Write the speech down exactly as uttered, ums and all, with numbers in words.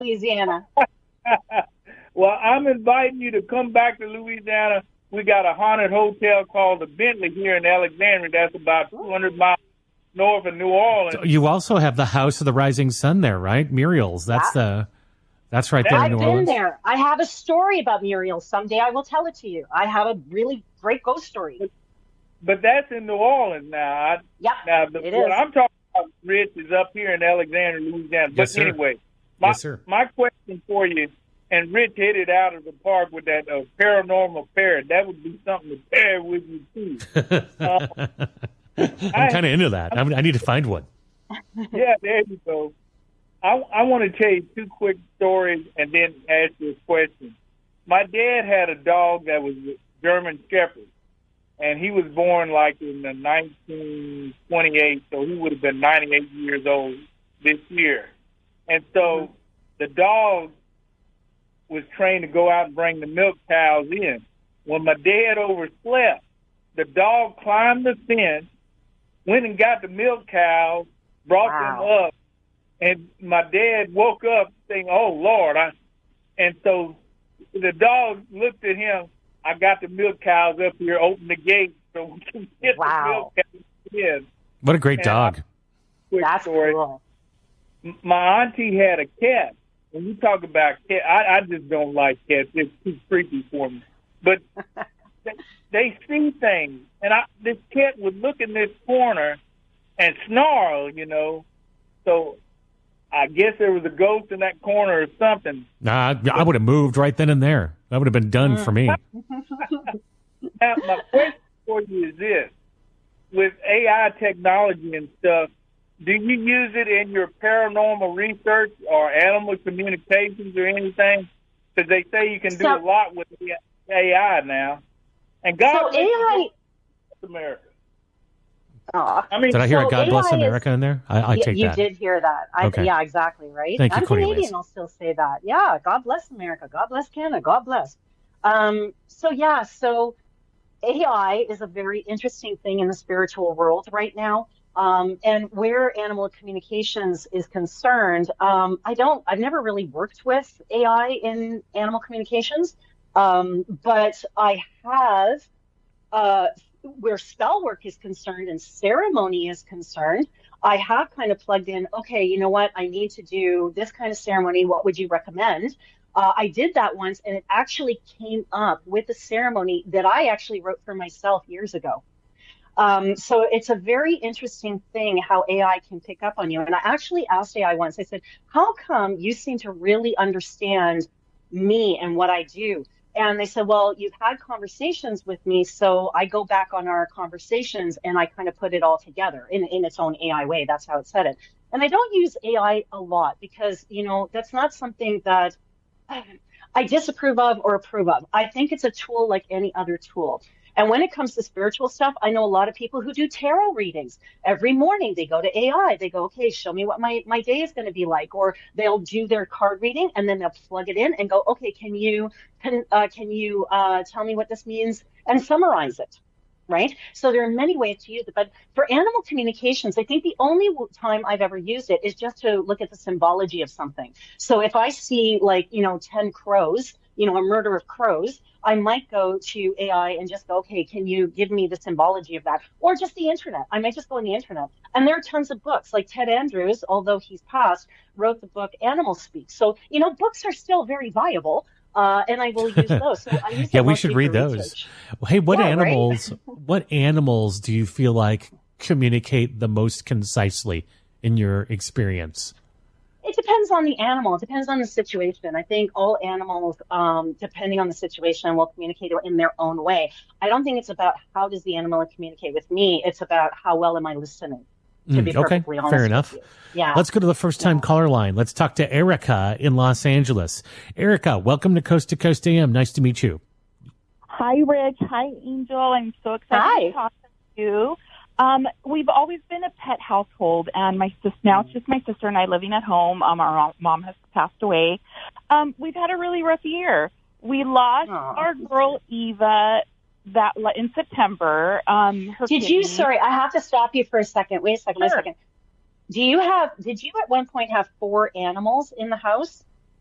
Louisiana. Well, I'm inviting you to come back to Louisiana. We got a haunted hotel called the Bentley here in Alexandria. That's about two hundred miles north of New Orleans. So you also have the House of the Rising Sun there, right? Muriel's. That's Yeah. the. That's right there in I've New been Orleans. there. I have a story about Muriel. Someday I will tell it to you. I have a really great ghost story. But that's in New Orleans now. I, Yep, now, the, it what is. I'm talking about, Rich, is up here in Alexandria, Louisiana. But Yes, sir. anyway, my, Yes, sir. my question for you, and Rich hit it out of the park with that uh, paranormal parrot. That would be something to pair with you, too. Uh, I'm kind of into that. I'm, I need to find one. Yeah, there you go. I, I want to tell you two quick stories and then ask you a question. My dad had a dog that was a German Shepherd, and he was born like in the nineteen twenty-eight, so he would have been ninety-eight years old this year. And so mm-hmm. the dog was trained to go out and bring the milk cows in. When my dad overslept, the dog climbed the fence, went and got the milk cows, brought Wow. them up, and my dad woke up saying, "Oh, Lord." I, and so the dog looked at him. I got the milk cows up here, open the gate so we can get Wow. the milk cows in. What a great And dog. I- quick That's story. cool. M- My auntie had a cat. When you talk about cat, I, I just don't like cats. It's too creepy for me. But they, they see things. And I, this cat would look in this corner and snarl, you know. So I guess there was a ghost in that corner or something. Nah, I, I would have moved right then and there. That would have been done for me. Now, my question for you is this. With A I technology and stuff, do you use it in your paranormal research or animal communications or anything? Because they say you can do So- a lot with A I now. And God So A I. bless America. Aw. I mean, Did I hear So a God Bless A I is- America in there? I, I Y- take you that. did hear that. I, Okay. Yeah, exactly, right? Thank you, I'm Cornelius. Canadian, I'll still say that. Yeah, God bless America. God bless Canada. God bless. Um, so, yeah, so A I is a very interesting thing in the spiritual world right now. Um, and where animal communications is concerned, um, I don't, I've never really worked with A I in animal communications, um, but I have, uh, where spell work is concerned and ceremony is concerned, I have kind of plugged in, okay, you know what, I need to do this kind of ceremony. What would you recommend? Uh, I did that once, and it actually came up with a ceremony that I actually wrote for myself years ago. Um, so it's a very interesting thing how A I can pick up on you. And I actually asked A I once, I said, how come you seem to really understand me and what I do? And they said, well, you've had conversations with me, so I go back on our conversations and I kind of put it all together in, in its own A I way. That's how it said it. And I don't use A I a lot because, you know, that's not something that I disapprove of or approve of. I think it's a tool like any other tool. And when it comes to spiritual stuff, I know a lot of people who do tarot readings. Every morning they go to A I. They go, okay, show me what my, my day is going to be like. Or they'll do their card reading and then they'll plug it in and go, okay, can you can uh, can you uh, tell me what this means and summarize it, right? So there are many ways to use it. But for animal communications, I think the only time I've ever used it is just to look at the symbology of something. So if I see like, you know, ten crows, you know, a murder of crows, I might go to A I and just go, okay, can you give me the symbology of that? Or just the internet. I might just go on the internet. And there are tons of books. Like Ted Andrews, although he's passed, wrote the book Animal Speak. So, you know, books are still very viable. Uh, and I will use those. So I use Yeah, it we mostly should read for those. research. Well, hey, what Yeah, right? animals? What animals do you feel like communicate the most concisely in your experience? It depends on the animal. It depends on the situation. I think all animals, um, depending on the situation, will communicate in their own way. I don't think it's about how does the animal communicate with me. It's about how well am I listening, to Mm, be okay, perfectly honest fair with enough. you. Yeah. Let's go to the first time Yeah. caller line. Let's talk to Erica in Los Angeles. Erica, welcome to Coast to Coast A M. Nice to meet you. Hi, Rich. Hi, Angel. I'm so excited Hi. to talk to you. Um, we've always been a pet household, and my sis now it's just my sister and I living at home. Um, our mom has passed away. Um, we've had a really rough year. We lost Aw. our girl Eva that in September. Um, her Did you, kidney- sorry, I have to stop you for a second. Wait a second, wait a Sure. second. Do you have, did you at one point have four animals in the house?